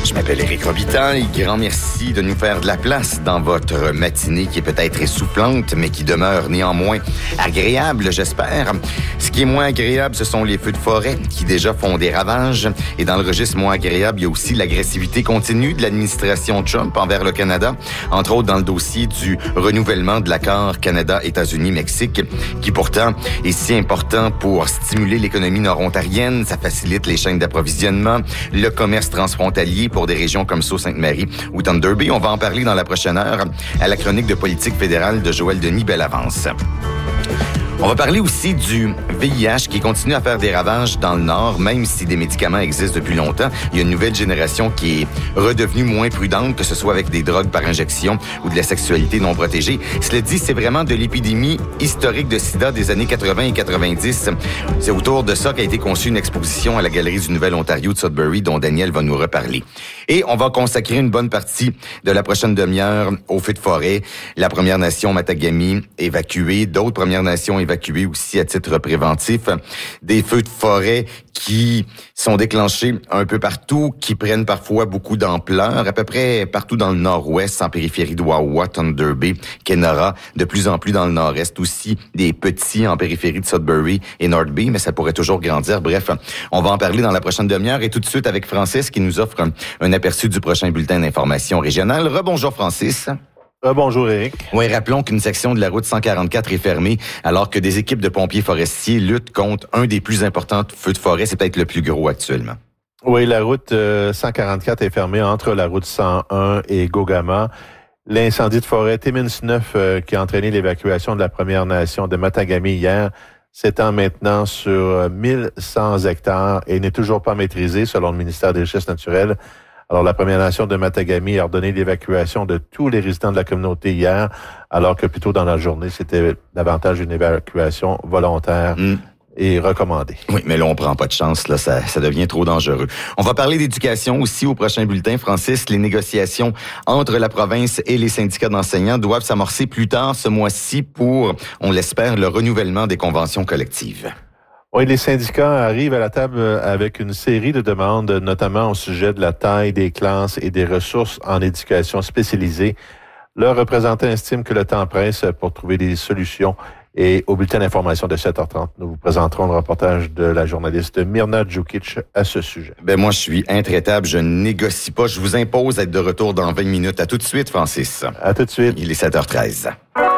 Je m'appelle Éric Robitaille. Grand merci de nous faire de la place dans votre matinée qui est peut-être essoufflante, mais qui demeure néanmoins agréable, j'espère. Ce qui est moins agréable, ce sont les feux de forêt qui déjà font des ravages. Et dans le registre moins agréable, il y a aussi l'agressivité continue de l'administration Trump envers le Canada, entre autres dans le dossier du renouvellement de l'accord Canada-États-Unis-Mexique, qui pourtant est si important pour stimuler l'économie nord-ontarienne. Ça facilite les chaînes d'approvisionnement, le commerce transfrontalier pour des régions comme Sault-Sainte-Marie ou Thunder Bay. On va en parler dans la prochaine heure à la chronique de politique fédérale de Joël Denis Bellavance. On va parler aussi du VIH qui continue à faire des ravages dans le Nord, même si des médicaments existent depuis longtemps. Il y a une nouvelle génération qui est redevenue moins prudente, que ce soit avec des drogues par injection ou de la sexualité non protégée. Cela dit, c'est vraiment de l'épidémie historique de sida des années 80 et 90. C'est autour de ça qu'a été conçue une exposition à la Galerie du Nouvel-Ontario de Sudbury, dont Daniel va nous reparler. Et on va consacrer une bonne partie de la prochaine demi-heure aux feux de forêt. La Première Nation Matagami évacuée, d'autres Premières Nations évacuées aussi à titre préventif, des feux de forêt qui sont déclenchés un peu partout, qui prennent parfois beaucoup d'ampleur, à peu près partout dans le nord-ouest, en périphérie de Wawa, Thunder Bay, Kenora, de plus en plus dans le nord-est aussi, des petits en périphérie de Sudbury et North Bay, mais ça pourrait toujours grandir. Bref, on va en parler dans la prochaine demi-heure et tout de suite avec Francis qui nous offre un aperçu du prochain bulletin d'information régionale. Rebonjour Francis. Bonjour Éric. Oui, rappelons qu'une section de la route 144 est fermée alors que des équipes de pompiers forestiers luttent contre un des plus importants feux de forêt. C'est peut-être le plus gros actuellement. Oui, la route 144 est fermée entre la route 101 et Gogama. L'incendie de forêt Timmins 9 qui a entraîné l'évacuation de la Première Nation de Matagami hier s'étend maintenant sur 1100 hectares et n'est toujours pas maîtrisé selon le ministère des Richesses naturelles. Alors, la Première Nation de Matagami a ordonné l'évacuation de tous les résidents de la communauté hier, alors que plus tôt dans la journée, c'était davantage une évacuation volontaire et recommandée. Oui, mais là, on prend pas de chance, là, ça devient trop dangereux. On va parler d'éducation aussi au prochain bulletin, Francis. Les négociations entre la province et les syndicats d'enseignants doivent s'amorcer plus tard ce mois-ci pour, on l'espère, le renouvellement des conventions collectives. Oui, les syndicats arrivent à la table avec une série de demandes, notamment au sujet de la taille des classes et des ressources en éducation spécialisée. Leurs représentants estiment que le temps presse pour trouver des solutions. Et au bulletin d'information de 7h30, nous vous présenterons le reportage de la journaliste Mirna Djukic à ce sujet. Moi, je suis intraitable, je ne négocie pas. Je vous impose d'être de retour dans 20 minutes. À tout de suite, Francis. À tout de suite. Il est 7h13.